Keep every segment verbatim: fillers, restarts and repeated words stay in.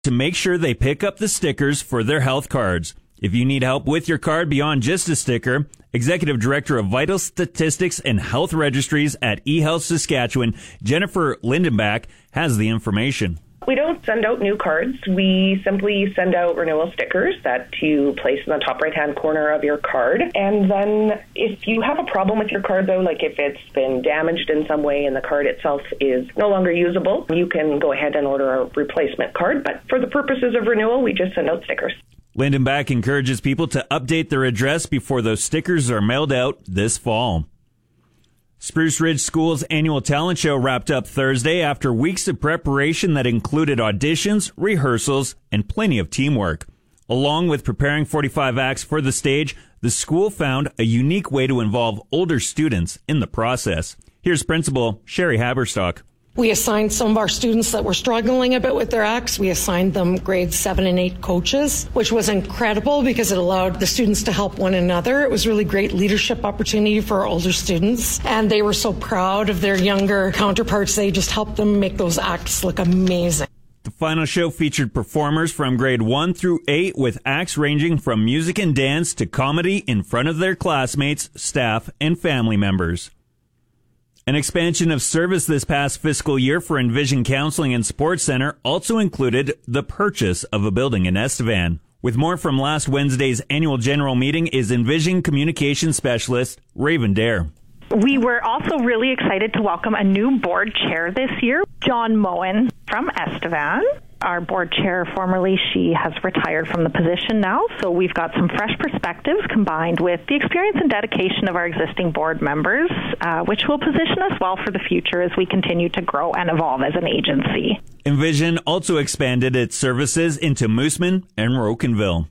to make sure they pick up the stickers for their health cards. If you need help with your card beyond just a sticker, Executive Director of Vital Statistics and Health Registries at eHealth Saskatchewan, Jennifer Lindenbach, has the information. We don't send out new cards. We simply send out renewal stickers that you place in the top right-hand corner of your card. And then if you have a problem with your card, though, like if it's been damaged in some way and the card itself is no longer usable, you can go ahead and order a replacement card. But for the purposes of renewal, we just send out stickers. Lindenbach encourages people to update their address before those stickers are mailed out this fall. Spruce Ridge School's annual talent show wrapped up Thursday after weeks of preparation that included auditions, rehearsals, and plenty of teamwork. Along with preparing forty-five acts for the stage, the school found a unique way to involve older students in the process. Here's Principal Sherry Haberstock. We assigned some of our students that were struggling a bit with their acts. We assigned them grades seven and eight coaches, which was incredible because it allowed the students to help one another. It was really great leadership opportunity for our older students. And they were so proud of their younger counterparts. They just helped them make those acts look amazing. The final show featured performers from grade one through eight with acts ranging from music and dance to comedy in front of their classmates, staff, and family members. An expansion of service this past fiscal year for Envision Counseling and Sports Center also included the purchase of a building in Estevan. With more from last Wednesday's annual general meeting is Envision Communication Specialist Raven Dare. We were also really excited to welcome a new board chair this year, John Moen from Estevan. Our board chair, formerly, she has retired from the position now, so we've got some fresh perspectives combined with the experience and dedication of our existing board members, uh, which will position us well for the future as we continue to grow and evolve as an agency. Envision also expanded its services into Moosomin and Rocanville.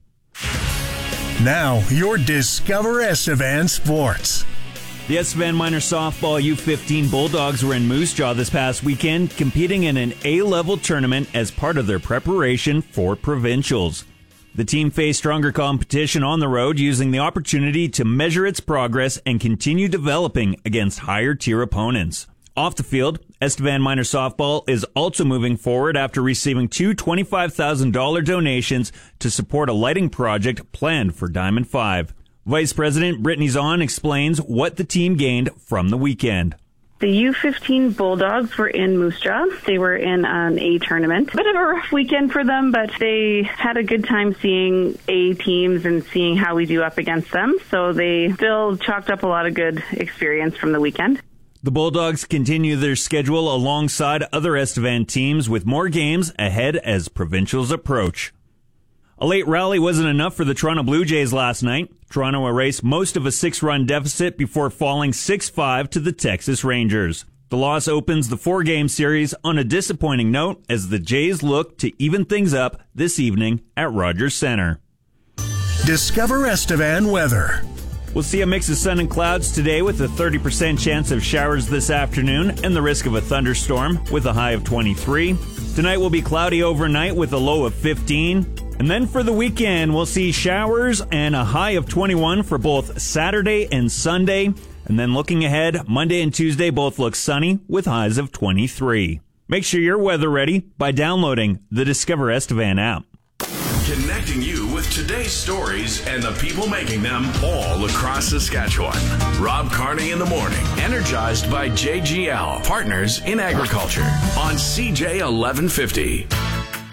Now, your Discover Estevan Sports. The Estevan Minor Softball U fifteen Bulldogs were in Moose Jaw this past weekend, competing in an A-level tournament as part of their preparation for provincials. The team faced stronger competition on the road, using the opportunity to measure its progress and continue developing against higher-tier opponents. Off the field, Estevan Minor Softball is also moving forward after receiving two twenty-five thousand dollars donations to support a lighting project planned for Diamond five. Vice President Brittany Zahn explains what the team gained from the weekend. The U fifteen Bulldogs were in Moose Jaw. They were in an A tournament. Bit of a rough weekend for them, but they had a good time seeing A teams and seeing how we do up against them. So they still chalked up a lot of good experience from the weekend. The Bulldogs continue their schedule alongside other Estevan teams with more games ahead as provincials approach. A late rally wasn't enough for the Toronto Blue Jays last night. Toronto erased most of a six-run deficit before falling six five to the Texas Rangers. The loss opens the four-game series on a disappointing note as the Jays look to even things up this evening at Rogers Centre. Discover Estevan weather. We'll see a mix of sun and clouds today with a thirty percent chance of showers this afternoon and the risk of a thunderstorm with a high of twenty-three. Tonight will be cloudy overnight with a low of fifteen. And then for the weekend, we'll see showers and a high of twenty-one for both Saturday and Sunday. And then looking ahead, Monday and Tuesday both look sunny with highs of twenty-three. Make sure you're weather ready by downloading the Discover Estevan app. Connecting you with today's stories and the people making them all across Saskatchewan. Rob Carney in the morning, energized by J G L, Partners in Agriculture, on C J eleven fifty.